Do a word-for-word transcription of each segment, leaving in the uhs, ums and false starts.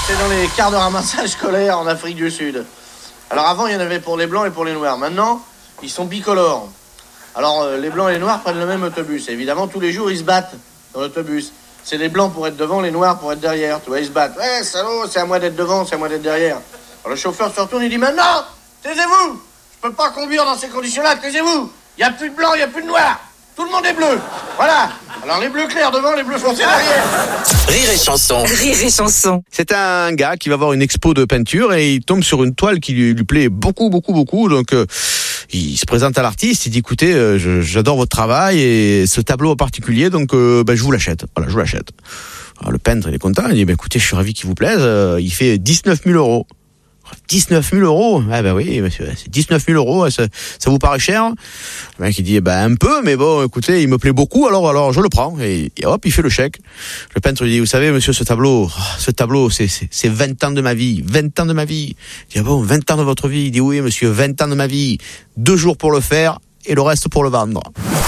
C'est dans les quarts de ramassage scolaire en Afrique du Sud. Alors avant, il y en avait pour les blancs et pour les noirs. Maintenant, ils sont bicolores. Alors euh, les blancs et les noirs prennent le même autobus. Et évidemment, tous les jours, ils se battent dans l'autobus. C'est les blancs pour être devant, les noirs pour être derrière. Tu vois, ils se battent. Ouais, salaud, c'est à moi d'être devant, c'est à moi d'être derrière. Alors le chauffeur se retourne, il dit, maintenant, taisez-vous. Je peux pas conduire dans ces conditions-là, taisez-vous. Il n'y a plus de blanc, il n'y a plus de noir. Tout le monde est bleu. Voilà. Alors les bleus clairs devant, les bleus foncés derrière. Rire et chanson. Rire et chanson. C'est un gars qui va voir une expo de peinture et il tombe sur une toile qui lui, lui plaît beaucoup, beaucoup, beaucoup. Donc euh, il se présente à l'artiste, il dit écoutez, euh, je, j'adore votre travail et ce tableau en particulier, donc euh, ben, je vous l'achète. Voilà, je vous l'achète. Alors le peintre, il est content, il dit ben, écoutez, je suis ravi qu'il vous plaise. Euh, il fait dix-neuf mille euros. dix-neuf mille euros, ah ben oui, monsieur, c'est dix-neuf mille euros, ça, ça vous paraît cher? Le mec il dit, ben un peu, mais bon, écoutez, il me plaît beaucoup, alors alors je le prends, et, et hop, il fait le chèque. Le peintre lui dit, vous savez, monsieur, ce tableau, ce tableau, c'est, c'est, c'est vingt ans de ma vie, vingt ans de ma vie. Il dit, ah bon, vingt ans de votre vie? Il dit, oui, monsieur, vingt ans de ma vie, deux jours pour le faire, et le reste pour le vendre.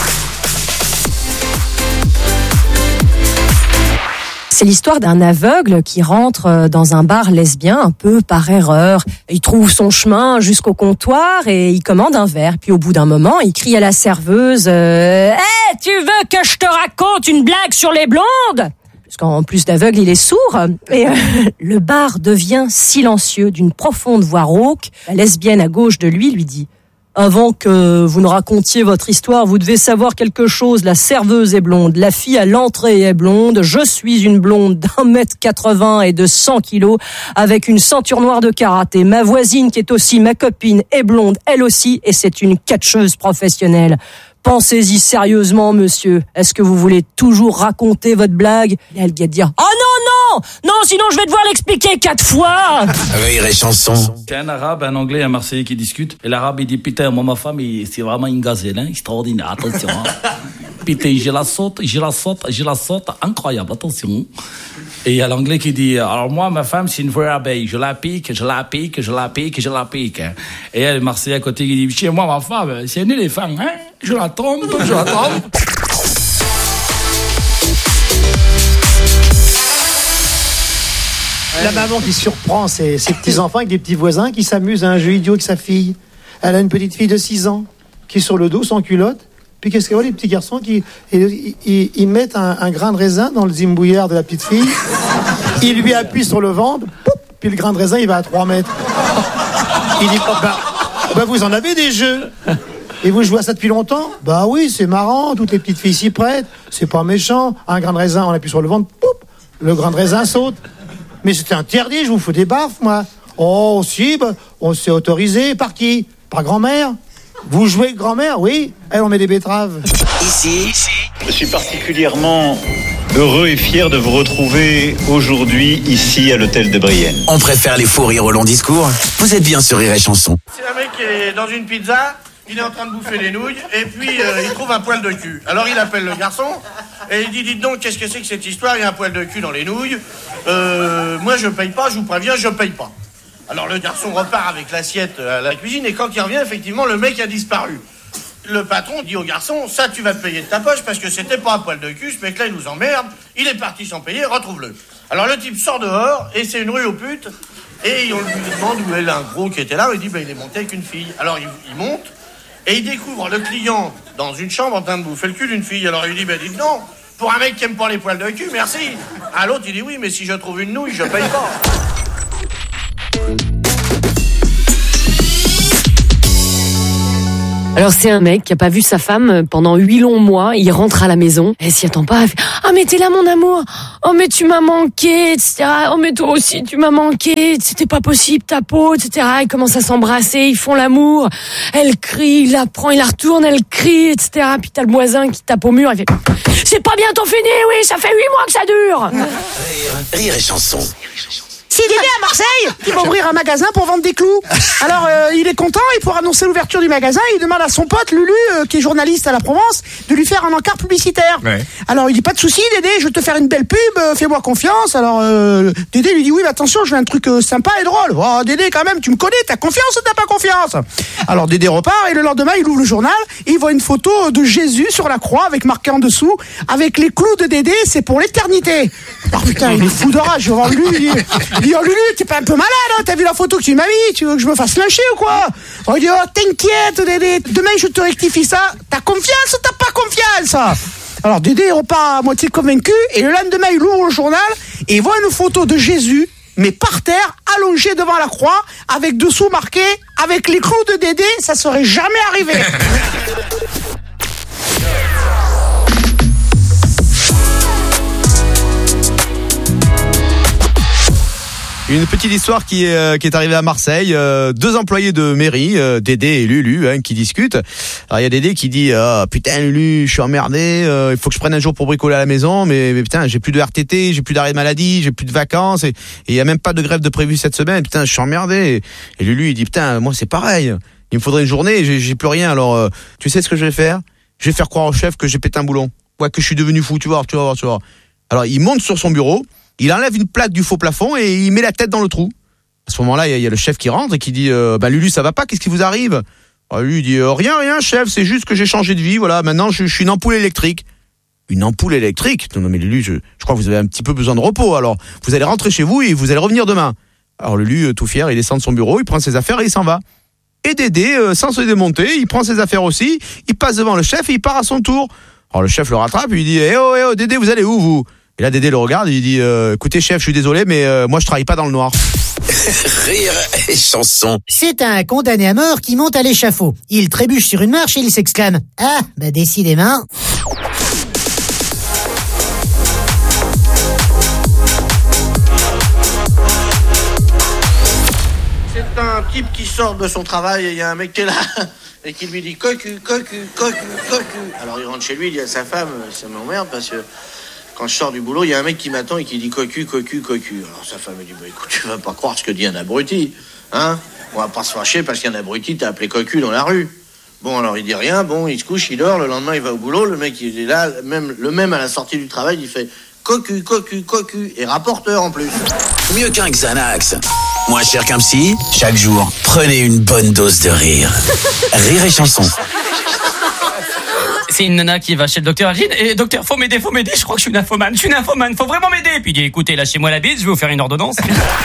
C'est l'histoire d'un aveugle qui rentre dans un bar lesbien un peu par erreur. Il trouve son chemin jusqu'au comptoir et il commande un verre. Puis au bout d'un moment, il crie à la serveuse euh, « Hey, tu veux que je te raconte une blague sur les blondes ?» Parce qu'en plus d'aveugle, il est sourd. Et euh, le bar devient silencieux d'une profonde voix rauque. La lesbienne à gauche de lui lui dit « Avant que vous ne racontiez votre histoire, vous devez savoir quelque chose. La serveuse est blonde, la fille à l'entrée est blonde. Je suis une blonde d'un mètre quatre-vingts et de cent kilos avec une ceinture noire de karaté. Ma voisine, qui est aussi ma copine, est blonde, elle aussi, et c'est une catcheuse professionnelle. Pensez-y sérieusement, monsieur. Est-ce que vous voulez toujours raconter votre blague ?» Et elle vient dire « Oh non, non, non, sinon je vais devoir l'expliquer quatre fois !» Rire et chanson. C'est un arabe, un anglais et un marseillais qui discutent. Et l'arabe, il dit, putain, moi, ma femme, c'est vraiment une gazelle, hein, extraordinaire, attention. Hein. Putain, je la saute, je la saute, je la saute, incroyable, attention. Et il y a l'anglais qui dit, alors moi, ma femme, c'est une vraie abeille. Je la pique, je la pique, je la pique, je la pique. Et il y a le marseillais à côté qui dit, chez moi, ma femme, c'est un éléphant, hein. Je la trompe, je la trompe. La maman qui surprend ses, ses petits-enfants avec des petits voisins qui s'amusent à un jeu idiot avec sa fille. Elle a une petite fille de six ans qui est sur le dos, sans culotte. Puis qu'est-ce qu'il y a, les petits garçons qui ils, ils, ils mettent un, un grain de raisin dans le zimbouillard de la petite fille. Ils lui appuient sur le ventre, poup, puis le grain de raisin, il va à trois mètres. Il dit, bah, bah vous en avez des jeux. Et vous jouez à ça depuis longtemps? Bah oui, c'est marrant, toutes les petites filles s'y prêtent. C'est pas méchant. Un grain de raisin, on appuie sur le ventre, poup, le grain de raisin saute. Mais c'était interdit, je vous fous des baffes, moi. Oh, si, bah, on s'est autorisé. Par qui? Par grand-mère? Vous jouez avec grand-mère? Oui. Elle, on met des betteraves. Ici, je suis particulièrement heureux et fier de vous retrouver aujourd'hui, ici, à l'hôtel de Brienne. On préfère les faux rires au long discours. Vous êtes bien sur Rire et chanson. C'est un mec qui est dans une pizza, il est en train de bouffer les nouilles, et puis euh, il trouve un poil de cul. Alors il appelle le garçon, et il dit, dites donc, qu'est-ce que c'est que cette histoire? Il y a un poil de cul dans les nouilles. Euh, moi je paye pas, je vous préviens, je paye pas. Alors le garçon repart avec l'assiette à la cuisine, et quand il revient, effectivement, le mec a disparu. Le patron dit au garçon, ça tu vas te payer de ta poche, parce que c'était pas un poil de cul, ce mec-là il nous emmerde, il est parti sans payer, retrouve-le. Alors le type sort dehors, et c'est une rue aux putes, et on lui demande où est un gros qui était là, il dit, ben il est monté avec une fille. Alors il, il monte, et il découvre le client dans une chambre en train de bouffer le cul d'une fille. Alors il lui dit, ben dites non, pour un mec qui aime pas les poils de cul, merci. À l'autre il dit, oui, mais si je trouve une nouille, je paye pas. Alors c'est un mec qui a pas vu sa femme pendant huit longs mois, il rentre à la maison, elle s'y attend pas, elle fait « Ah mais t'es là mon amour, oh mais tu m'as manqué, et cetera. Oh mais toi aussi tu m'as manqué, c'était pas possible ta peau, et cetera. Ils commencent à s'embrasser, ils font l'amour, elle crie, il la prend, il la retourne, elle crie, et cetera. Puis t'as le voisin qui tape au mur, il fait « C'est pas bientôt fini, oui, ça fait huit mois que ça dure !» Rire, rire et chanson. C'est Dédé à Marseille qui va ouvrir un magasin pour vendre des clous. Alors euh, il est content, et pour annoncer l'ouverture du magasin, il demande à son pote Lulu, euh, qui est journaliste à la Provence, de lui faire un encart publicitaire. Ouais. Alors il dit, pas de souci Dédé, je vais te faire une belle pub, euh, fais-moi confiance. Alors euh, Dédé lui dit, oui mais attention, je veux un truc euh, sympa et drôle. Oh Dédé, quand même, tu me connais, t'as confiance ou t'as pas confiance? Alors Dédé repart, et le lendemain il ouvre le journal et il voit une photo de Jésus sur la croix avec marqué en dessous, avec les clous de Dédé, c'est pour l'éternité. Alors putain, il est fou de rage, je vais voir lui, il, dit, oh Lulu, t'es pas un peu malade, hein, t'as vu la photo que tu m'as mis, tu veux que je me fasse lyncher ou quoi? On lui dit, oh t'inquiète Dédé, demain je te rectifie ça. T'as confiance ou t'as pas confiance? Alors Dédé repart à moitié convaincu, et le lendemain il ouvre le journal, et il voit une photo de Jésus, mais par terre, allongé devant la croix, avec dessous marqué, avec les clous de Dédé, ça serait jamais arrivé. Une petite histoire qui est, euh, qui est arrivée à Marseille. Euh, deux employés de mairie, euh, Dédé et Lulu, hein, qui discutent. Alors il y a Dédé qui dit oh, « Putain Lulu, je suis emmerdé, euh, il faut que je prenne un jour pour bricoler à la maison, mais, mais putain, j'ai plus de R T T, j'ai plus d'arrêt de maladie, j'ai plus de vacances, et il y a même pas de grève de prévu cette semaine, putain, je suis emmerdé. » Et Lulu, il dit « Putain, moi c'est pareil, il me faudrait une journée, j'ai, j'ai plus rien, alors euh, tu sais ce que je vais faire? Je vais faire croire au chef que j'ai pété un boulon. Ouais, que je suis devenu fou, tu vois, tu vas voir, tu vas voir. » Alors il monte sur son bureau, il enlève une plaque du faux plafond et il met la tête dans le trou. À ce moment-là, il y a le chef qui rentre et qui dit euh, « Bah Lulu, ça va pas, qu'est-ce qui vous arrive ?» Alors lui, il dit euh, « Rien, rien, chef, c'est juste que j'ai changé de vie, voilà, maintenant je, je suis une ampoule électrique. » Une ampoule électrique? Non, non mais Lulu, je, je crois que vous avez un petit peu besoin de repos, alors vous allez rentrer chez vous et vous allez revenir demain. Alors Lulu, tout fier, il descend de son bureau, il prend ses affaires et il s'en va. Et Dédé, euh, sans se démonter, il prend ses affaires aussi, il passe devant le chef et il part à son tour. Alors le chef le rattrape, il dit « Eh oh, eh oh, Dédé, vous allez où, vous ?» Et là, Dédé le regarde et il dit euh, « Écoutez, chef, je suis désolé, mais euh, moi, je travaille pas dans le noir. » Rire et chanson. C'est un condamné à mort qui monte à l'échafaud. Il trébuche sur une marche et il s'exclame « Ah, bah décidément !» C'est un type qui sort de son travail et il y a un mec qui est là et qui lui dit « Cocu, cocu, cocu, cocu !» Alors il rentre chez lui, il dit à sa femme « Ça m'emmerde parce que... » Quand je sors du boulot, il y a un mec qui m'attend et qui dit cocu, cocu, cocu. Alors sa femme me dit, bah écoute, tu vas pas croire ce que dit un abruti, hein? On va pas se fâcher parce qu'un abruti t'a appelé cocu dans la rue. Bon, alors il dit rien, bon, il se couche, il dort, le lendemain il va au boulot, le mec il est là, même, le même à la sortie du travail, il fait cocu, cocu, cocu, et rapporteur en plus. Mieux qu'un Xanax. Moins cher qu'un psy, chaque jour, prenez une bonne dose de rire. Rire et chanson. C'est une nana qui va chez le docteur, elle dit « Eh, docteur, faut m'aider, faut m'aider, je crois que je suis nymphomane, je suis nymphomane, faut vraiment m'aider !» Puis il dit « Écoutez, lâchez-moi la bite, je vais vous faire une ordonnance. »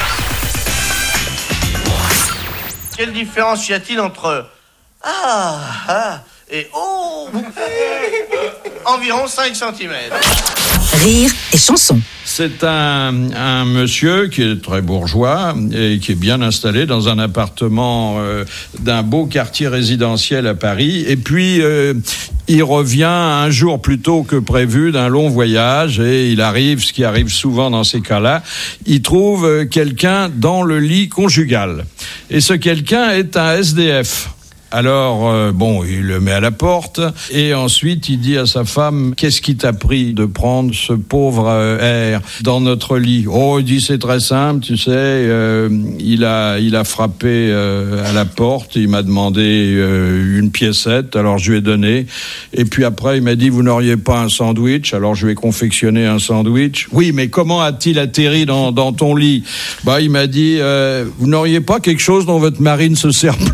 Quelle différence y a-t-il entre ah, ah et oh? Environ cinq centimètres. Rire et chanson. C'est un, un monsieur qui est très bourgeois et qui est bien installé dans un appartement euh, d'un beau quartier résidentiel à Paris. Et puis, euh, il revient un jour plus tôt que prévu d'un long voyage et il arrive, ce qui arrive souvent dans ces cas-là, il trouve quelqu'un dans le lit conjugal. Et ce quelqu'un est un S D F. Alors, euh, bon, il le met à la porte et ensuite il dit à sa femme « Qu'est-ce qui t'a pris de prendre ce pauvre euh, air dans notre lit ?» Oh, il dit « C'est très simple, tu sais, euh, il a il a frappé euh, à la porte, il m'a demandé euh, une piécette, alors je lui ai donné. Et puis après, il m'a dit « Vous n'auriez pas un sandwich ?» Alors je lui ai confectionné un sandwich. « Oui, mais comment a-t-il atterri dans, dans ton lit ?» Bah, il m'a dit euh, « Vous n'auriez pas quelque chose dont votre mari ne se sert plus ?»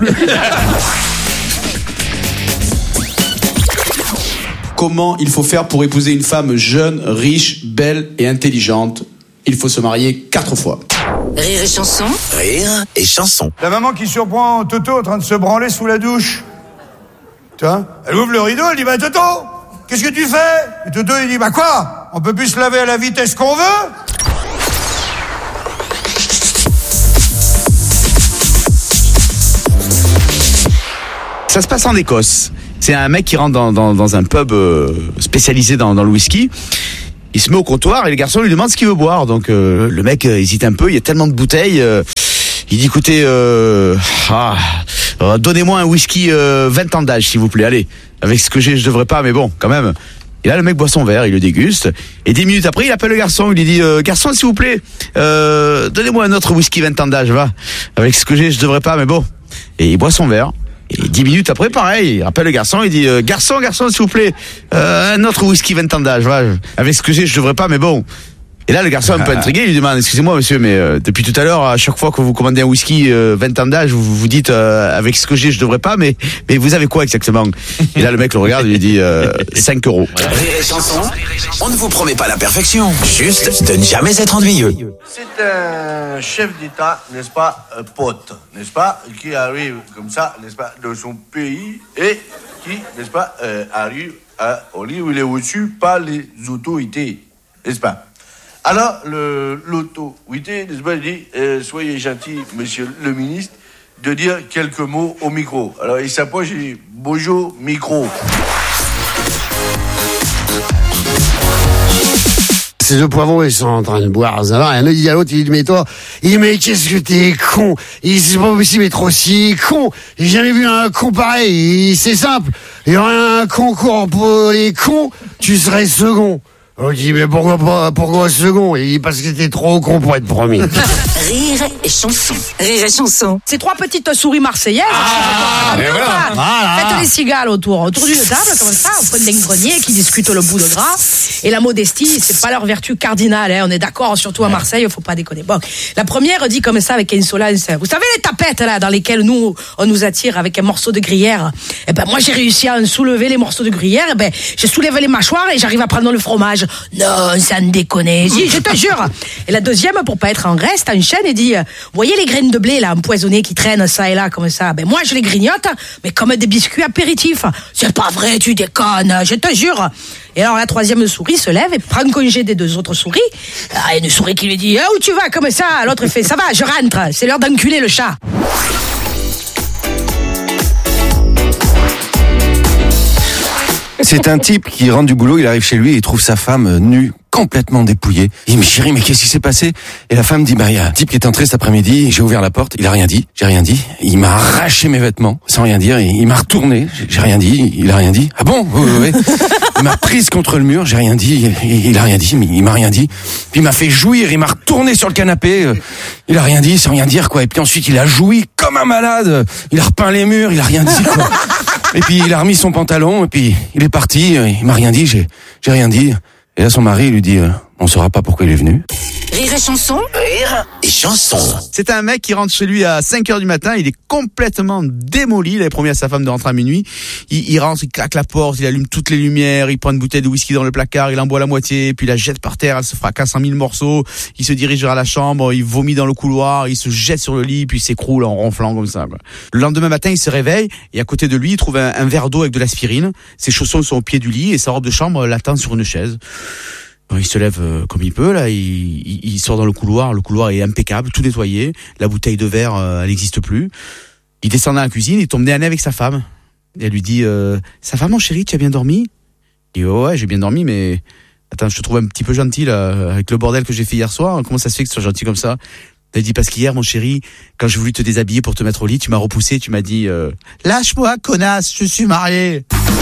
Comment il faut faire pour épouser une femme jeune, riche, belle et intelligente? Il faut se marier quatre fois. Rire et chanson. Rire et chanson. La maman qui surprend Toto en train de se branler sous la douche. Tu vois? Elle ouvre le rideau, elle dit « Bah Toto, qu'est-ce que tu fais ?» Et Toto il dit « Bah quoi? On peut plus se laver à la vitesse qu'on veut ?» Ça se passe en Écosse. C'est un mec qui rentre dans, dans, dans un pub euh, spécialisé dans, dans le whisky. Il se met au comptoir et le garçon lui demande ce qu'il veut boire. Donc euh, le mec euh, hésite un peu, il y a tellement de bouteilles. Euh, il dit écoutez, euh, ah, euh, donnez-moi un whisky euh, vingt ans d'âge s'il vous plaît. Allez, avec ce que j'ai je devrais pas, mais bon, quand même. Et là le mec boit son verre, il le déguste. Et dix minutes après il appelle le garçon, il lui dit euh, garçon s'il vous plaît, euh, donnez-moi un autre whisky vingt ans d'âge, va. Avec ce que j'ai je devrais pas, mais bon. Et il boit son verre. Et dix minutes après, pareil, il appelle le garçon, il dit euh, « Garçon, garçon, s'il vous plaît, euh, un autre whisky vingt ans d'âge, voilà. Avec ce que j'ai, je devrais pas, mais bon. » Et là, le garçon un peu intrigué, il lui demande, excusez-moi monsieur, mais euh, depuis tout à l'heure, à chaque fois que vous commandez un whisky euh, vingt ans d'âge, vous vous dites, euh, avec ce que j'ai, je devrais pas, mais mais vous avez quoi exactement? Et là, le mec le regarde et lui dit euh, cinq euros. Rire et chanson, on ne vous promet pas la perfection, juste de ne jamais être ennuyeux. C'est un chef d'État, n'est-ce pas, euh, pote, n'est-ce pas, qui arrive comme ça, n'est-ce pas, de son pays et qui, n'est-ce pas, euh, arrive à, au lit où il est au-dessus par les autorités, n'est-ce pas. Alors, le, l'autorité, n'est-ce pas, il dit, euh, soyez gentil, monsieur le ministre, de dire quelques mots au micro. Alors, il s'approche et dit, bonjour, micro. Ces deux poivrons, ils sont en train de boire, ça va. Et là, il dit à l'autre, il dit, mais toi, il dit, mais qu'est-ce que t'es con? Il dit, c'est pas possible d'être aussi con. J'ai jamais vu un con pareil. Il dit, c'est simple. Il y aurait un concours pour les cons, tu serais second. On dit, mais pourquoi pas, pourquoi second? Il dit, parce que t'es trop con pour être premier. Rire et chanson. Rire et chanson. Ces trois petites souris marseillaises. Ah, qui, mais voilà. voilà. Voilà. Faites les cigales autour, autour d'une table, comme ça, au coin d'un grenier, qui discutent le bout de gras. Et la modestie, c'est pas leur vertu cardinale, hein. On est d'accord, surtout à Marseille, faut pas déconner. Bon. La première dit comme ça, avec insolence. Vous savez les tapettes, là, dans lesquelles nous, on nous attire avec un morceau de gruyère? Eh ben, moi, j'ai réussi à en soulever les morceaux de gruyère, eh ben, j'ai soulevé les mâchoires et j'arrive à prendre le fromage. Non, ça ne déconne. Si, je te jure. Et la deuxième, pour pas être en graisse, t'as une chaîne et dit, vous voyez les graines de blé, là, empoisonnées, qui traînent ça et là, comme ça. Ben, moi, je les grignote, mais comme des biscuits apéritifs. C'est pas vrai, tu déconnes, je te jure. Et alors, la troisième souris se lève et prend congé des deux autres souris. Ah, il y a une souris qui lui dit, eh, où tu vas, comme ça? L'autre fait, ça va, je rentre. C'est l'heure d'enculer le chat. C'est un type qui rentre du boulot, il arrive chez lui et il trouve sa femme nue, complètement dépouillée. Il dit, mais chérie, mais qu'est-ce qui s'est passé? Et la femme dit, bah, il y a un type qui est entré cet après-midi, j'ai ouvert la porte, il a rien dit, j'ai rien dit. Il m'a arraché mes vêtements, sans rien dire, il m'a retourné, j'ai rien dit, il a rien dit. Ah bon? Oui, oui, oui. Il m'a prise contre le mur, j'ai rien dit, il, il a rien dit, mais il m'a rien dit. Puis il m'a fait jouir, il m'a retourné sur le canapé, il a rien dit, sans rien dire, quoi. Et puis ensuite, il a joui comme un malade, il a repeint les murs, il a rien dit, quoi. Et puis il a remis son pantalon, et puis il est parti, il m'a rien dit, j'ai, j'ai rien dit. Et là, son mari lui dit, euh, on saura pas pourquoi il est venu. Rire et chanson. Rire et chanson. C'est un mec qui rentre chez lui à cinq heures du matin, il est complètement démoli, il avait promis à sa femme de rentrer à minuit. Il, il rentre, il claque la porte, il allume toutes les lumières, il prend une bouteille de whisky dans le placard, il en boit la moitié, puis il la jette par terre, elle se fracasse en mille morceaux, il se dirige vers la chambre, il vomit dans le couloir, il se jette sur le lit, puis il s'écroule en ronflant comme ça, quoi. Le lendemain matin, il se réveille, et à côté de lui, il trouve un, un verre d'eau avec de l'aspirine, ses chaussons sont au pied du lit, et sa robe de chambre l'attend sur une chaise. Il se lève comme il peut, là, il, il, il sort dans le couloir, le couloir est impeccable, tout nettoyé, la bouteille de verre, euh, elle n'existe plus. Il descend dans la cuisine, il tombe nez à nez avec sa femme. Et elle lui dit, euh, ça va mon chéri, tu as bien dormi? Il dit, oh ouais, j'ai bien dormi, mais attends, je te trouve un petit peu gentil, là, avec le bordel que j'ai fait hier soir, comment ça se fait que tu sois gentil comme ça? Elle dit, parce qu'hier, mon chéri, quand j'ai voulu te déshabiller pour te mettre au lit, tu m'as repoussé, tu m'as dit, euh, lâche-moi, connasse, je suis marié.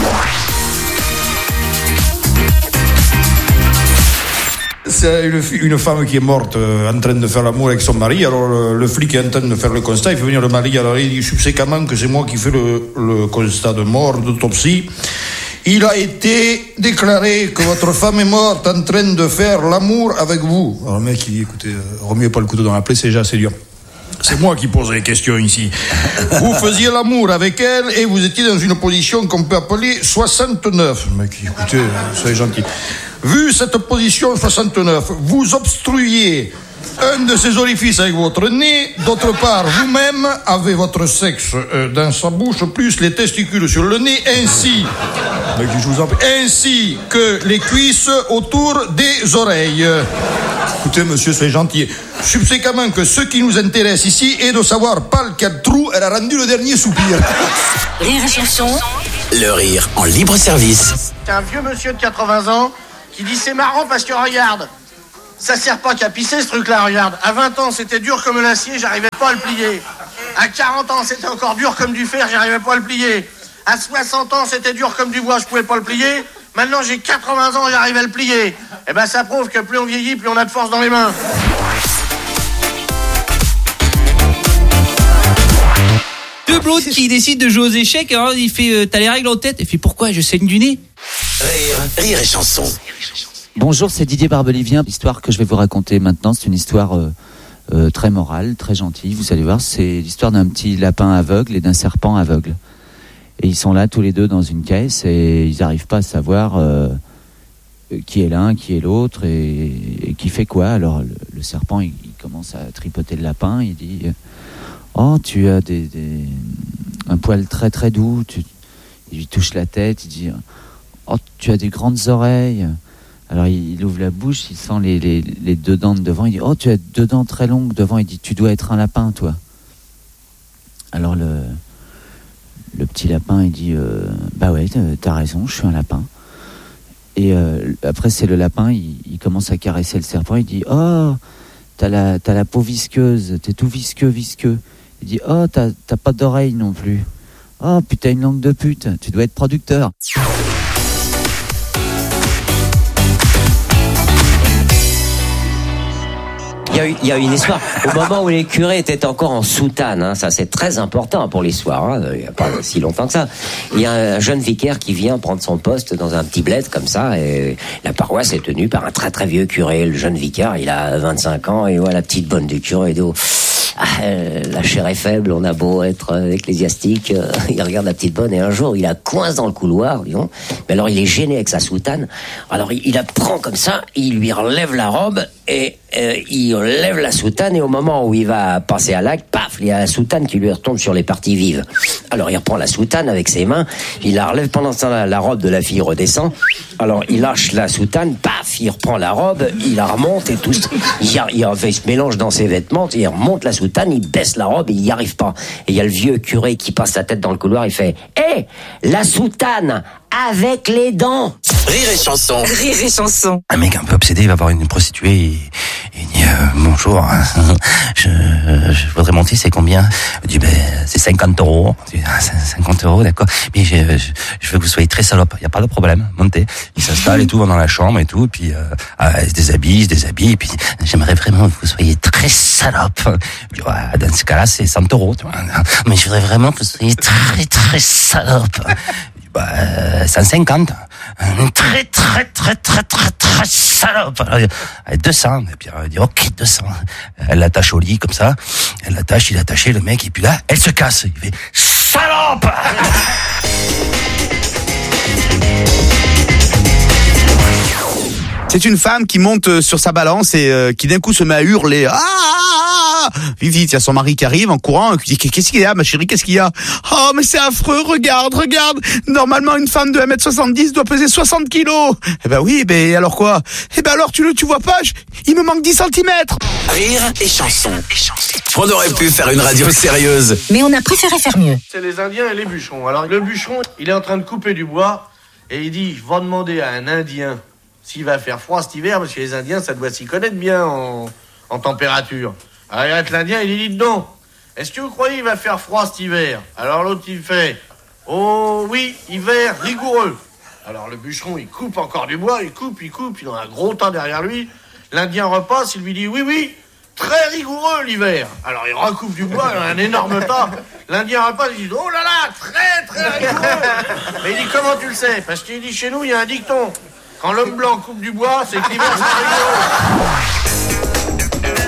C'est une, une femme qui est morte euh, en train de faire l'amour avec son mari. Alors le, le flic est en train de faire le constat. Il fait venir le mari. Alors il dit subséquemment que c'est moi qui fais le, le constat de mort, d'autopsie. Il a été déclaré que votre femme est morte en train de faire l'amour avec vous. Alors le mec il dit écoutez, euh, remuez pas le couteau dans la plaie, c'est déjà assez dur. C'est moi qui pose les questions ici. Vous faisiez l'amour avec elle et vous étiez dans une position qu'on peut appeler soixante-neuf. Le mec dit écoutez, euh, soyez gentil. Vu cette position soixante-neuf, vous obstruiez un de ses orifices avec votre nez. D'autre part, vous-même avez votre sexe euh, dans sa bouche, plus les testicules sur le nez, ainsi, je vous en prie, ainsi que les cuisses autour des oreilles. Écoutez, monsieur, soyez gentil. Subséquemment que ce qui nous intéresse ici est de savoir par quel trou elle a rendu le dernier soupir. Rire et chanson. Le rire en libre service. C'est un vieux monsieur de quatre-vingts ans qui dit c'est marrant parce que regarde, ça sert pas qu'à pisser ce truc-là, regarde. À vingt ans, c'était dur comme l'acier, j'arrivais pas à le plier. À quarante ans, c'était encore dur comme du fer, j'arrivais pas à le plier. À soixante ans, c'était dur comme du bois, je pouvais pas le plier. Maintenant, j'ai quatre-vingts ans, j'arrive à le plier. Eh ben, ça prouve que plus on vieillit, plus on a de force dans les mains. Deux blondes qui décident de jouer aux échecs, alors il fait euh, t'as les règles en tête, il fait pourquoi je saigne du nez? Rire, rire et chanson. Bonjour, c'est Didier Barbelivien. L'histoire que je vais vous raconter maintenant, c'est une histoire euh, euh, très morale, très gentille. Vous allez voir, c'est l'histoire d'un petit lapin aveugle et d'un serpent aveugle. Et ils sont là tous les deux dans une caisse et ils n'arrivent pas à savoir euh, qui est l'un, qui est l'autre et, et qui fait quoi. Alors le, le serpent, il, il commence à tripoter le lapin. Il dit « Oh, tu as des, des, un poil très très doux. » Tu, il lui touche la tête. Il dit « Oh, tu as des grandes oreilles. » Alors il, il ouvre la bouche, il sent les, les, les deux dents de devant. Il dit « Oh, tu as deux dents très longues devant. » Il dit « Tu dois être un lapin, toi. » Alors le... Le petit lapin, il dit euh, bah ouais, t'as raison, je suis un lapin. Et euh, après, c'est le lapin, il, il commence à caresser le serpent. Il dit oh, t'as la, t'as la peau visqueuse, t'es tout visqueux, visqueux. Il dit oh, t'as, t'as pas d'oreille non plus. Oh, puis t'as une langue de pute, tu dois être producteur. Il y, a eu, il y a eu une histoire au moment où les curés étaient encore en soutane, hein, ça c'est très important pour l'histoire, hein, il n'y a pas si longtemps que ça. Il y a un jeune vicaire qui vient prendre son poste dans un petit bled comme ça, et la paroisse est tenue par un très très vieux curé. Le jeune vicaire, il a vingt-cinq ans, et voit la petite bonne du curé, et dit ah, euh, la chair est faible, on a beau être euh, ecclésiastique, euh, il regarde la petite bonne, et un jour il la coince dans le couloir, disons. Mais alors il est gêné avec sa soutane, alors il, il la prend comme ça, il lui relève la robe, et euh, il lève la soutane, et au moment où il va passer à l'acte, paf, il y a la soutane qui lui retombe sur les parties vives. Alors il reprend la soutane avec ses mains, il la relève, pendant ce temps-là, la robe de la fille redescend, alors il lâche la soutane, paf, il reprend la robe, il la remonte, et tout, il, y a, il, y a, il se mélange dans ses vêtements, il remonte la soutane, il baisse la robe, et il n'y arrive pas. Et il y a le vieux curé qui passe sa tête dans le couloir, il fait hé, hey, la soutane avec les dents. Rire et chanson. Rire et chanson. Un mec un peu obsédé, il va voir une prostituée et il dit euh, bonjour, je, je voudrais monter, c'est combien? Il dit ben c'est cinquante euros. Je dis, ah, cinquante euros, d'accord. Mais je, je, je veux que vous soyez très salope. Il y a pas de problème, montez. Il s'installe et tout, va dans la chambre et tout, et puis euh, il se déshabille, il se déshabille, et puis j'aimerais vraiment que vous soyez très salope. Je dis, ouais, dans ce cas-là, c'est cent euros. Tu vois. Mais je voudrais vraiment que vous soyez très très salope. Bah, euh, cent cinquante. Très, très, très, très, très, très salope. Alors, deux cents. Et puis, elle dit, ok, deux cents. Elle l'attache au lit, comme ça. Elle l'attache, il est attaché, le mec, et puis là, elle se casse. Il fait, salope! C'est une femme qui monte sur sa balance et euh, qui d'un coup se met à hurler. Ah, ah, ah vite, vite, il y a son mari qui arrive en courant, qui dit qu'est-ce qu'il y a, ma chérie, qu'est-ce qu'il y a? Oh, mais c'est affreux, regarde, regarde. Normalement, une femme de un mètre soixante-dix doit peser soixante kilos. Eh ben oui, ben alors quoi? Eh ben alors tu le, tu vois pas, je, il me manque dix centimètres. Rire et chanson. On aurait pu faire une radio sérieuse. Mais on a préféré faire mieux. C'est les Indiens et les bûcherons. Alors le bûcheron, il est en train de couper du bois et il dit, je vais demander à un Indien s'il va faire froid cet hiver, parce que les Indiens, ça doit s'y connaître bien en, en température. Alors il arrête l'Indien, il lui dit, non, est-ce que vous croyez qu'il va faire froid cet hiver? Alors l'autre, il fait, oh oui, hiver rigoureux. Alors le bûcheron, il coupe encore du bois, il coupe, il coupe, il a un gros tas derrière lui. L'Indien repasse, il lui dit, oui, oui, très rigoureux l'hiver. Alors il recoupe du bois, il a un énorme tas. L'Indien repasse, il dit, oh là là, très, très rigoureux. Et il dit, comment tu le sais? Parce qu'il dit, chez nous, il y a un dicton. Quand l'homme blanc coupe du bois, c'est que l'hiver, c'est rigolo.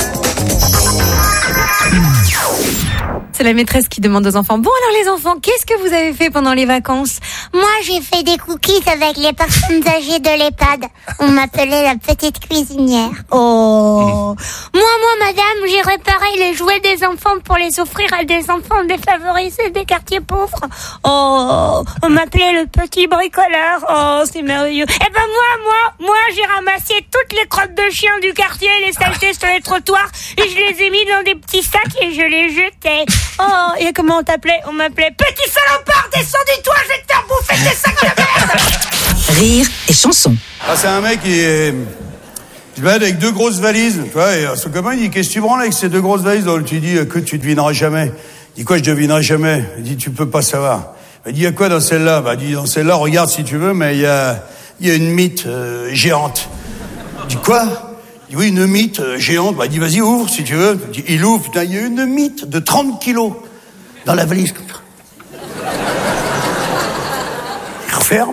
C'est la maîtresse qui demande aux enfants. Bon alors les enfants, qu'est-ce que vous avez fait pendant les vacances? Moi j'ai fait des cookies avec les personnes âgées de l'EHPAD. On m'appelait la petite cuisinière. Oh. Moi, moi madame, j'ai réparé les jouets des enfants pour les offrir à des enfants défavorisés des quartiers pauvres. Oh. On m'appelait le petit bricoleur. Oh, c'est merveilleux. Eh ben moi, moi, moi j'ai ramassé toutes les crottes de chiens du quartier, les saletés sur les trottoirs, et je les ai mis dans des petits sacs et je les jetais. Oh, et comment on t'appelait? On m'appelait petit salopard, descends du toit, je vais te faire bouffer tes sacs de merde. Rire et chanson. Ah, c'est un mec qui est... Il va avec deux grosses valises, tu vois, et son copain il dit, qu'est-ce que tu branles avec ces deux grosses valises? Donc, tu dis que tu devineras jamais. Il dit, quoi, je devinerai jamais? Il dit, tu peux pas savoir. Il dit, il y a quoi dans celle-là? Bah, il dit, dans celle-là, regarde si tu veux, mais il y a, il y a une mythe euh, géante. Il dit, quoi? Il dit, oui, une mythe euh, géante. Bah, il dit, vas-y, ouvre si tu veux. Il, dit, il ouvre, putain, il y a une mythe de trente kilos dans la valise. Il referme.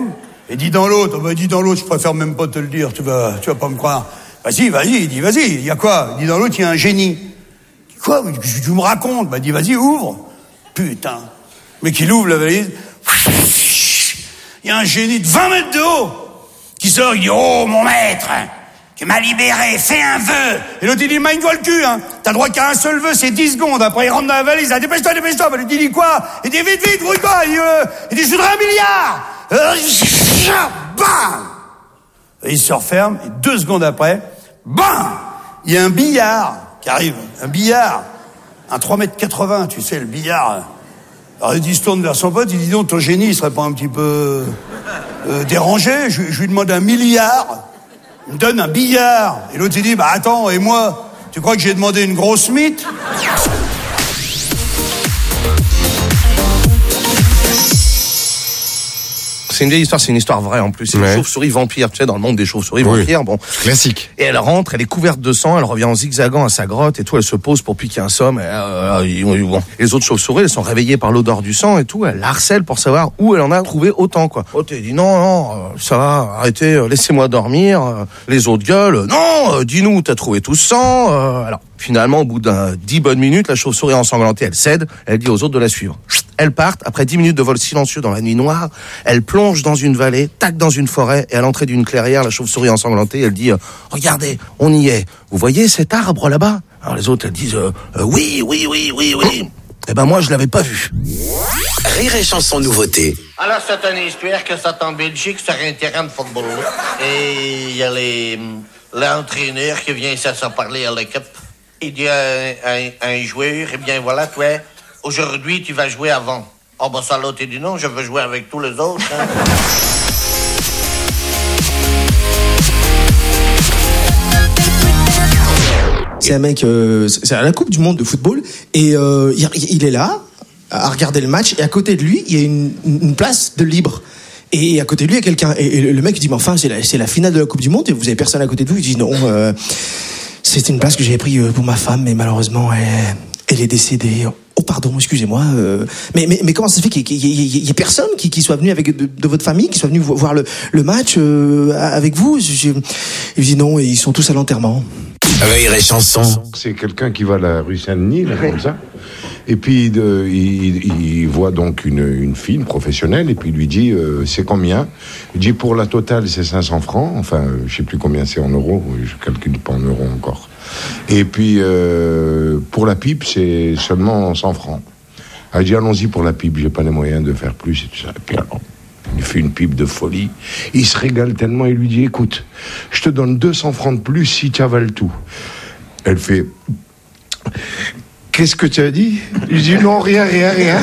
Et dit dans l'autre, bah, dit dans l'autre, je préfère même pas te le dire, tu vas, tu vas pas me croire. Vas-y, vas-y, il dit, vas-y, il y a quoi? Il dit dans l'autre, il y a un génie. Quoi? Tu me racontes? Bah, dis, vas-y, ouvre. Putain. Mais qu'il ouvre la valise. Il y a un génie de vingt mètres de haut qui sort, il dit, oh, mon maître, tu m'as libéré, fais un vœu. Et l'autre, il dit, magne-toi le cul, hein. T'as le droit qu'à un seul vœu, c'est dix secondes. Après, il rentre dans la valise, il dit, dépêche-toi, dépêche-toi. Bah, il dit, quoi? Il dit, vite, vite, brouille-toi. Il dit, euh, il dit, je voudrais un milliard. Euh, bam! Et il se referme, et deux secondes après, bam! Il y a un billard qui arrive, un billard, un trois mètres quatre-vingts, tu sais, le billard. Alors il se tourne vers son pote, il dit, donc, ton génie, il serait pas un petit peu euh, dérangé? Je, je lui demande un milliard, il me donne un billard. Et l'autre, il dit, bah attends, et moi, tu crois que j'ai demandé une grosse mythe? C'est une vieille histoire, c'est une histoire vraie en plus. C'est Ouais. une chauve-souris vampire, tu sais, dans le monde des chauves-souris Oui. vampires. Bon. Classique. Et elle rentre, elle est couverte de sang, elle revient en zigzagant à sa grotte et tout, elle se pose pour piquer un somme. Et, euh, euh, bon. Et les autres chauves-souris, elles sont réveillées par l'odeur du sang et tout, elle la harcèle pour savoir où elle en a trouvé autant, quoi. Oh, t'es dit, non, non, euh, ça va, arrêtez, euh, laissez-moi dormir. Euh, les autres gueulent, non, euh, dis-nous où t'as trouvé tout ce sang. Euh, alors, finalement, au bout d'un dix bonnes minutes, la chauve-souris ensanglantée, elle cède, elle dit aux autres de la suivre. Elles partent, après dix minutes de vol silencieux dans la nuit noire, elle plonge dans une vallée, tac dans une forêt, et à l'entrée d'une clairière, la chauve-souris ensanglantée, elle dit euh, « Regardez, on y est. Vous voyez cet arbre là-bas ?» Alors les autres, elles disent euh, euh, « Oui, oui, oui, oui, oui. » Eh ben moi, je l'avais pas vu. Rire et chanson nouveauté. Alors, c'est une histoire que ça en Belgique sur un terrain de football. Et il y a les, l'entraîneur qui vient ça s'en parler à l'équipe. Il dit à un, un, un joueur, eh bien voilà, toi, aujourd'hui, tu vas jouer avant. Oh, bah ça, l'autre, il dit non, je veux jouer avec tous les autres. Hein. C'est un mec, euh, c'est à la Coupe du Monde de football, et euh, il, il est là, à regarder le match, et à côté de lui, il y a une, une place de libre. Et à côté de lui, il y a quelqu'un. Et, et le mec, il dit, mais enfin, c'est la, c'est la finale de la Coupe du Monde, et vous avez personne à côté de vous. Il dit, non, euh, c'est une place que j'avais prise pour ma femme, mais malheureusement, elle, elle est décédée. Oh, pardon, excusez-moi. Euh, mais, mais, mais comment ça se fait qu'il y ait personne qui, qui soit venu avec de, de votre famille, qui soit venu voir le, le match euh, avec vous? Je, il dit non, et ils sont tous à l'enterrement. Rire et chanson. C'est quelqu'un qui va à la rue Saint-Denis, là, comme ça. Et puis, de, il, il voit donc une, une fille, une professionnelle, et puis il lui dit, euh, c'est combien? Il dit, pour la totale, c'est cinq cents francs. Enfin, je sais plus combien c'est en euros. Je calcule pas en euros encore. Et puis, euh, pour la pipe, c'est seulement cent francs. Elle dit, allons-y pour la pipe, j'ai pas les moyens de faire plus, et tout ça. Et puis alors, il fait une pipe de folie. Il se régale tellement, il lui dit, écoute, je te donne deux cents francs de plus si tu avales tout. Elle fait, qu'est-ce que tu as dit? Il dit, non, rien, rien, rien.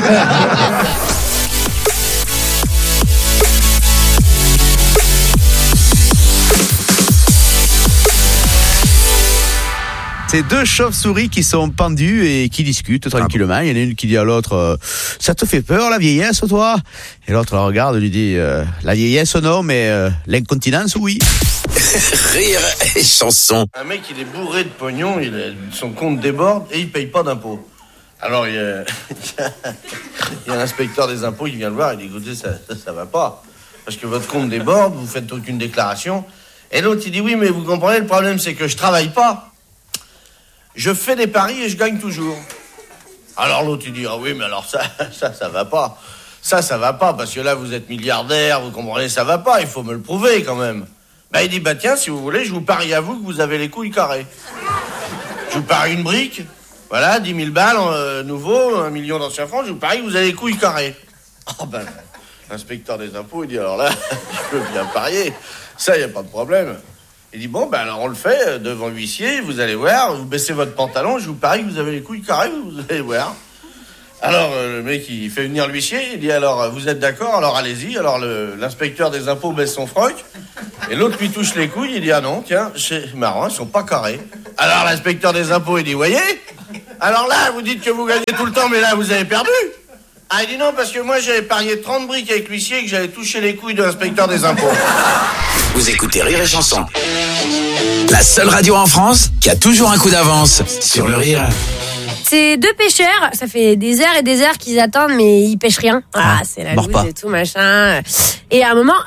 C'est deux chauves-souris qui sont pendues et qui discutent tranquillement. Il y en a une qui dit à l'autre euh, « Ça te fait peur la vieillesse, toi ?» Et l'autre la regarde et lui dit euh, « La vieillesse, non, mais euh, l'incontinence, oui. » Rire et chanson. Un mec, il est bourré de pognon, il est, son compte déborde et il paye pas d'impôts. Alors, il y a, il y a l'inspecteur des impôts, il vient le voir, il dit, écoutez, ça, ça, ça va pas. Parce que votre compte déborde, vous faites aucune déclaration. Et l'autre, il dit, oui, mais vous comprenez, le problème, c'est que je travaille pas. Je fais des paris et je gagne toujours. Alors l'autre, il dit, ah oui, mais alors ça, ça, ça va pas. Ça, ça va pas, parce que là, vous êtes milliardaire, vous comprenez, ça va pas, il faut me le prouver, quand même. Bah, il dit, bah tiens, si vous voulez, je vous parie à vous que vous avez les couilles carrées. Je vous parie une brique, voilà, dix mille balles, euh, nouveau, un million d'anciens francs, je vous parie que vous avez les couilles carrées. Oh ben, l'inspecteur des impôts, il dit, alors là, je peux bien parier, ça, y a pas de problème. Il dit, bon, ben alors on le fait, devant l'huissier, vous allez voir, vous baissez votre pantalon, je vous parie que vous avez les couilles carrées, vous allez voir. Alors, euh, le mec, il fait venir l'huissier, il dit, alors, vous êtes d'accord, alors allez-y. Alors, le, l'inspecteur des impôts baisse son froc, et l'autre lui touche les couilles, il dit, ah non, tiens, c'est marrant, ils sont pas carrés. Alors, l'inspecteur des impôts, il dit, voyez, alors là, vous dites que vous gagnez tout le temps, mais là, vous avez perdu. Ah, il dit non, parce que moi, j'avais parié trente briques avec l'huissier et que j'avais touché les couilles de l'inspecteur des impôts. Vous écoutez Rire et Chanson. La seule radio en France qui a toujours un coup d'avance sur le rire. C'est deux pêcheurs, ça fait des heures et des heures qu'ils attendent, mais ils pêchent rien. Ah, c'est la mord loose pas. et tout, machin. Et à un moment, hop,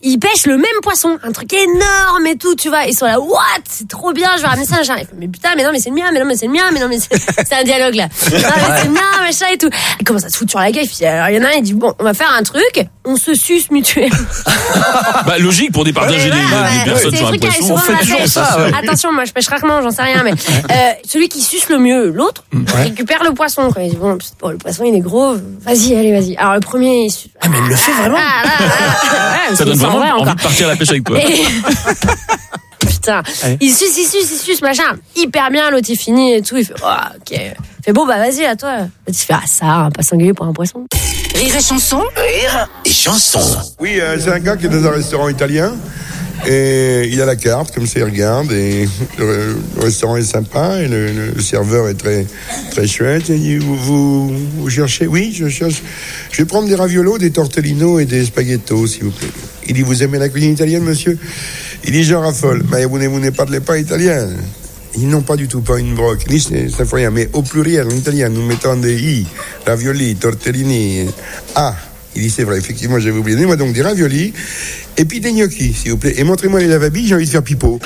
ils pêchent le même poisson, un truc énorme et tout, tu vois. Ils sont là, what, c'est trop bien, je vais ramener ça, machin. Mais putain, mais non, mais c'est le mien, mais non, mais c'est le mien, mais non, mais c'est, c'est un dialogue là. Non, mais c'est le mien, machin et tout. Il commence à se foutre sur la gueule. Alors il y en a un, il dit bon, on va faire un truc, on se suce mutuellement. Bah logique pour départager Ouais, des, voilà, des ouais, personnes c'est sur un des trucs qui poisson. arrivent souvent à la pêche. Attention, moi je pêche rarement, j'en sais rien, mais euh, celui qui suce le mieux l'autre récupère le poisson. Quoi. Il dit, bon, bon, le poisson il est gros, vas-y, allez, vas-y. Alors le premier, il suce. Ah mais il le fait vraiment. Ah, là, là, là. Ouais, Ça donne c'est vraiment vrai, envie encore. de partir à la pêche avec toi. Et- Putain, il suce, il suce, il suce, machin. Hyper bien, l'autre il finit et tout. Il fait, oh, ok. Il fait, bon, bah vas-y, à toi. L'autre il fait, ah, ça, un pas singulier pour un poisson. Rire et chanson. Rire et chanson. Oui, euh, c'est un gars qui est dans un restaurant italien et il a la carte, comme ça il regarde et le, le restaurant est sympa et le, le serveur est très, très chouette. Et il dit, vous, vous, vous cherchez? Oui, je cherche. Je vais prendre des raviolos, des tortellino et des spaghettos, s'il vous plaît. Il dit, vous aimez la cuisine italienne, monsieur? Il dit, j'en raffole. Mais vous n'aimez pas de l'épa italien? Ils n'ont pas du tout, pas une broc. Ni c'est c'est rien, mais au pluriel, en italien, nous mettons des i, ravioli, tortellini. Ah, il dit, c'est vrai, effectivement, j'avais oublié. Donnez-moi donc des raviolis, et puis des gnocchis, s'il vous plaît. Et montrez-moi les lavabis, j'ai envie de faire pipeau.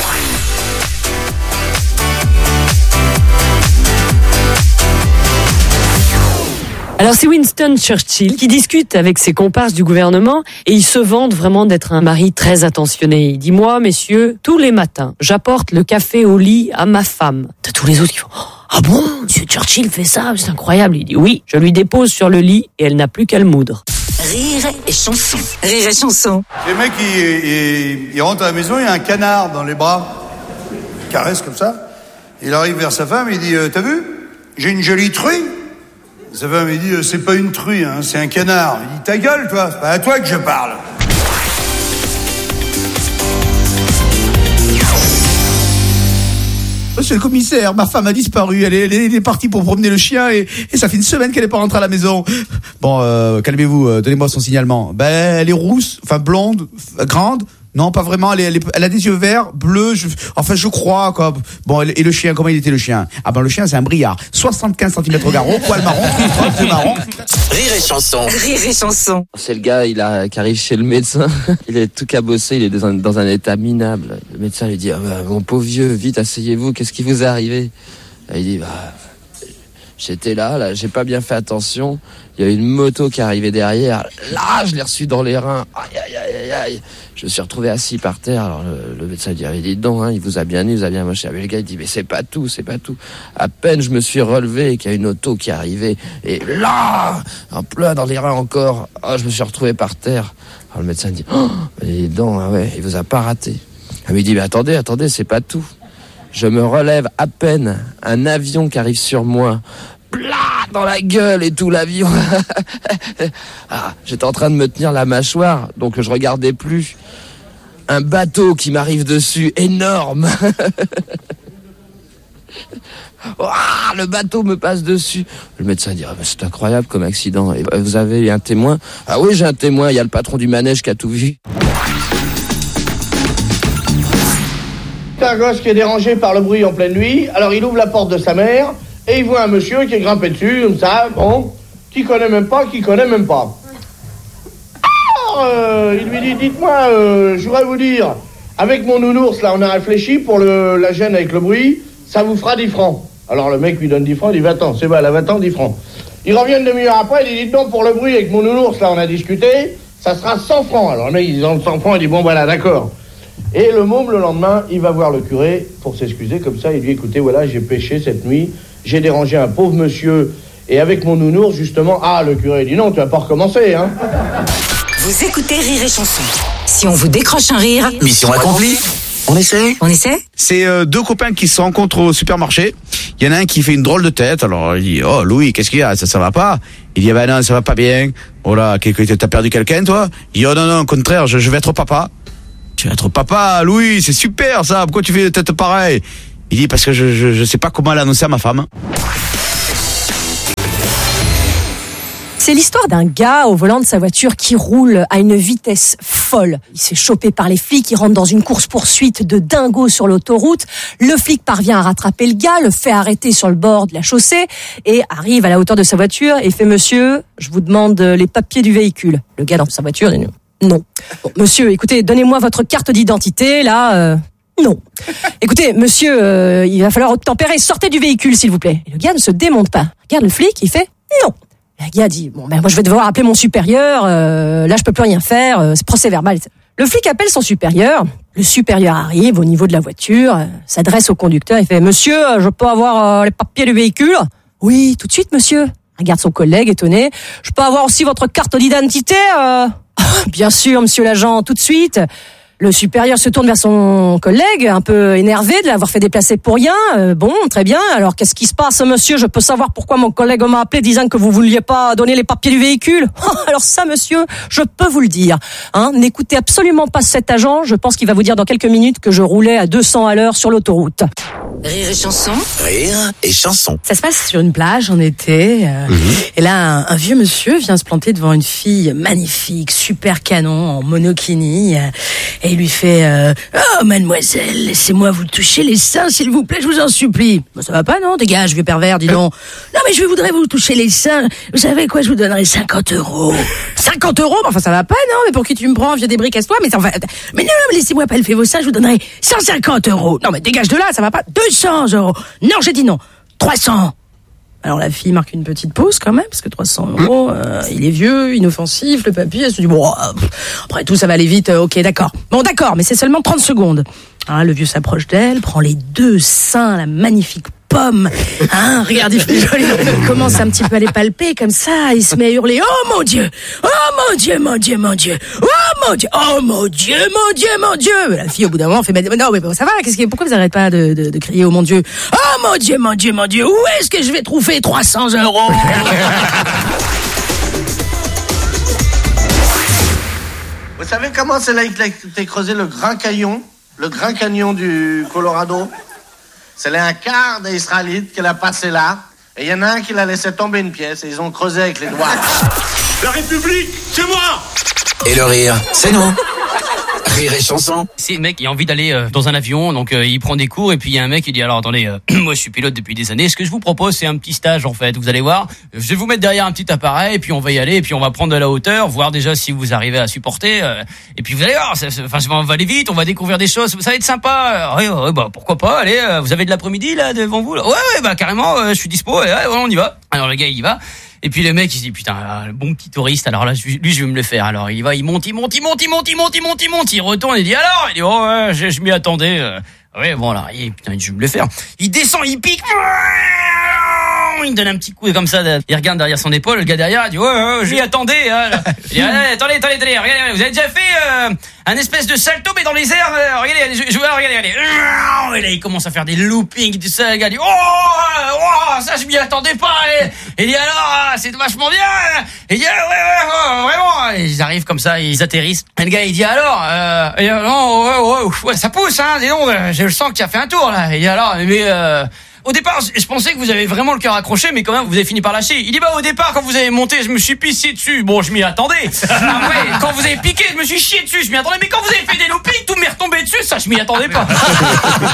Alors c'est Winston Churchill qui discute avec ses comparses du gouvernement et il se vante vraiment d'être un mari très attentionné. Il dit, moi, messieurs, tous les matins, j'apporte le café au lit à ma femme. T'as tous les autres qui font, ah bon, monsieur Churchill fait ça, c'est incroyable. Il dit, oui, je lui dépose sur le lit et elle n'a plus qu'à le moudre. Rire et chanson. Rire et chanson. Les mecs, ils, ils, ils rentrent à la maison, il y a un canard dans les bras. Il caresse comme ça. Il arrive vers sa femme, il dit, euh, t'as vu? J'ai une jolie truie. Sa femme, il dit, euh, c'est pas une truie, hein, c'est un canard. Il dit, ta gueule, toi, c'est pas à toi que je parle. Monsieur le commissaire, ma femme a disparu. Elle est, elle est, elle est partie pour promener le chien et, et ça fait une semaine qu'elle n'est pas rentrée à la maison. Bon, euh, calmez-vous, euh, donnez-moi son signalement. Ben, elle est rousse, enfin blonde, f- grande. Non, pas vraiment. Elle, est, elle, est, elle a des yeux verts, bleus. Je, enfin, je crois quoi. Bon, et le chien, comment il était le chien? Ah ben, le chien, c'est un briard. soixante-quinze centimètres garrot, poil marron, très marron. Rire et chanson. Rire et chanson. C'est le gars, il a, qui arrive chez le médecin. Il est tout cabossé, il est dans un, dans un état minable. Le médecin lui dit, ah bah, mon pauvre vieux, vite, asseyez-vous, qu'est-ce qui vous est arrivé? Et il dit, bah, j'étais là, là, j'ai pas bien fait attention. Il y a une moto qui est arrivée derrière. Là, je l'ai reçu dans les reins. Aïe, aïe, aïe, aïe, aïe. Je me suis retrouvé assis par terre. Alors, le, le médecin dit, dit donc, hein, il vous a bien eu, il vous a bien moché. Mais le gars, il dit, mais c'est pas tout, c'est pas tout. À peine je me suis relevé et qu'il y a une auto qui est arrivée. Et là, en plein dans les reins encore. Ah, je me suis retrouvé par terre. Alors, le médecin dit, oh, dis donc, ah ouais, il vous a pas raté. Ah, mais il dit, mais attendez, attendez, c'est pas tout. Je me relève à peine. Un avion qui arrive sur moi. Plat dans la gueule et tout l'avion. Ah, j'étais en train de me tenir la mâchoire, donc je regardais plus. Un bateau qui m'arrive dessus, énorme. Ah, le bateau me passe dessus. Le médecin dit, ah, mais c'est incroyable comme accident. Et vous avez un témoin? Ah oui, j'ai un témoin, il y a le patron du manège qui a tout vu. Un gosse qui est dérangé par le bruit en pleine nuit, alors il ouvre la porte de sa mère et il voit un monsieur qui est grimpé dessus, comme ça, bon, qui connaît même pas, qui connaît même pas. Alors, euh, il lui dit, dites-moi, euh, je voudrais vous dire, avec mon nounours, là, on a réfléchi pour le, la gêne avec le bruit, ça vous fera dix francs. Alors le mec lui donne dix francs, il dit, va-t'en, c'est bon, là, va-t'en, dix francs. Il revient une demi-heure après, il dit, non, pour le bruit avec mon nounours, là, on a discuté, ça sera cent francs. Alors le mec, il dit, cent francs, il dit, bon, voilà, d'accord. Et le môme, le lendemain, il va voir le curé pour s'excuser, comme ça, il lui dit, écoutez, voilà, j'ai péché cette nuit, j'ai dérangé un pauvre monsieur, et avec mon nounours, justement, ah, le curé, il dit, non, tu vas pas recommencer, hein. Vous écoutez Rire et chanson. Si on vous décroche un rire... Mission accomplie. On essaie? On essaie? C'est euh, deux copains qui se rencontrent au supermarché. Il y en a un qui fait une drôle de tête. Alors il dit, oh Louis, qu'est-ce qu'il y a? Ça, ça va pas? Il dit, ah ben non, ça va pas bien. Oh là, t'as perdu quelqu'un, toi? Il dit, oh non, non, au contraire, je, je vais être papa. Tu vas être papa, Louis, c'est super ça. Pourquoi tu fais des têtes pareilles? Il dit, parce que je, je, je sais pas comment l'annoncer à ma femme. C'est l'histoire d'un gars au volant de sa voiture qui roule à une vitesse folle. Il s'est chopé par les flics, il rentre dans une course-poursuite de dingo sur l'autoroute. Le flic parvient à rattraper le gars, le fait arrêter sur le bord de la chaussée et arrive à la hauteur de sa voiture et fait « Monsieur, je vous demande les papiers du véhicule ». Le gars dans sa voiture dit « Non. Bon, monsieur, écoutez, donnez-moi votre carte d'identité, là. Euh... Non. Écoutez, monsieur, euh, il va falloir obtempérer. Sortez du véhicule, s'il vous plaît. Et le gars ne se démonte pas. Regarde le flic, il fait non. Le gars dit bon, ben moi je vais devoir appeler mon supérieur. Euh, là, je peux plus rien faire. Euh, c'est procès verbal. Le flic appelle son supérieur. Le supérieur arrive au niveau de la voiture, euh, s'adresse au conducteur. Il fait monsieur, je peux avoir euh, les papiers du véhicule? Oui, tout de suite, monsieur. Regarde son collègue étonné. Je peux avoir aussi votre carte d'identité? euh... Bien sûr, monsieur l'agent, tout de suite. Le supérieur se tourne vers son collègue, un peu énervé de l'avoir fait déplacer pour rien. Euh, bon, très bien. Alors, qu'est-ce qui se passe, monsieur? Je peux savoir pourquoi mon collègue m'a appelé disant que vous vouliez pas donner les papiers du véhicule? Alors ça, monsieur, je peux vous le dire. Hein, n'écoutez absolument pas cet agent. Je pense qu'il va vous dire dans quelques minutes que je roulais à deux cents à l'heure sur l'autoroute. Rire et chanson. Rire et chanson. Ça se passe sur une plage en été. Euh, mmh. Et là, un, un vieux monsieur vient se planter devant une fille magnifique, super canon, en monokini. Euh, et il lui fait euh, « Oh, mademoiselle, laissez-moi vous toucher les seins, s'il vous plaît, je vous en supplie. » Bon, ça va pas, non? Dégage, vieux pervers, dis donc. Non, mais je voudrais vous toucher les seins. Vous savez quoi, je vous donnerai cinquante euros. cinquante euros? Enfin, ça va pas, non? Mais pour qui tu me prends, vieux débris, casse-toi. Mais ça va... Mais non, non, mais laissez-moi pas le faire vos seins, je vous donnerai cent cinquante euros. Non, mais dégage de là, ça va pas. deux cents euros. Non, j'ai dit non. trois cents. Alors la fille marque une petite pause quand même, parce que trois cents euros, euh, il est vieux, inoffensif, le papy, elle se dit, bon, euh, après tout, ça va aller vite, euh, ok, d'accord. Bon, d'accord, mais c'est seulement trente secondes. Alors, le vieux s'approche d'elle, prend les deux seins, la magnifique pomme, hein, regarde, il fait joli, il commence un petit peu à les palper, comme ça, il se met à hurler, oh mon Dieu, oh mon Dieu, mon Dieu, mon Dieu, oh mon Dieu, oh mon Dieu, mon Dieu, mon Dieu. La fille, au bout d'un moment, fait, non, mais bon, ça va, qu'est-ce que, pourquoi vous n'arrêtez pas de, de, de crier, oh mon Dieu, oh mon Dieu, mon Dieu, mon Dieu, où est-ce que je vais trouver trois cents euros? Vous savez comment c'est là qu'il a été creusé le Grand Canyon, le Grand Canyon du Colorado? C'est là un quart des Israélites qui l'a passé là, et il y en a un qui l'a laissé tomber une pièce, et ils ont creusé avec les doigts. La République, c'est moi! Et le rire, c'est nous. Rire et chanson. C'est le mec qui a envie d'aller euh, dans un avion, donc euh, il prend des cours, et puis il y a un mec qui dit, alors attendez, euh, moi je suis pilote depuis des années, ce que je vous propose c'est un petit stage en fait, vous allez voir, je vais vous mettre derrière un petit appareil, et puis on va y aller, et puis on va prendre de la hauteur, voir déjà si vous arrivez à supporter, euh, et puis vous allez voir, ça, ça, enfin, on va aller vite, on va découvrir des choses, ça va être sympa, euh, ouais, ouais, bah pourquoi pas, allez, euh, vous avez de l'après-midi là devant vous là? Ouais, ouais, bah carrément, euh, je suis dispo, et, ouais, on y va. Alors le gars il y va. Et puis le mec il se dit putain, le bon petit touriste, alors là lui je vais me le faire. Alors il va, il monte, il monte, il monte, il monte, il monte, il monte, il monte, il retourne, il dit alors, il dit oh ouais, je, je m'y attendais. Euh, ouais bon là, il, putain je vais me le faire. Il descend, il pique, il donne un petit coup comme ça, il regarde derrière son épaule, le gars derrière il dit ouais, ouais je m'y attendais. Hein. Il dit allez, attendez, attendez, attendez, regardez, vous avez déjà fait euh, un espèce de salto mais dans les airs, euh, regardez, je, je regardez, regardez. Et là il commence à faire des loopings, tout ça, le gars dit oh, oh ça je m'y attendais pas. Et il dit alors c'est vachement bien. Et il dit ouais ouais, ouais vraiment. Et ils arrivent comme ça, ils atterrissent. Et le gars il dit alors, euh, et, non ouais, ouais ouais ça pousse hein, dis donc, je le sens qu'il a fait un tour là. Il dit alors mais euh, au départ, je pensais que vous avez vraiment le cœur accroché, mais quand même, vous avez fini par lâcher. Il dit, bah, au départ, quand vous avez monté, je me suis pissé dessus. Bon, je m'y attendais. Après, quand vous avez piqué, je me suis chié dessus. Je m'y attendais. Mais quand vous avez fait des loopings, tout m'est retombé dessus. Ça, je m'y attendais pas.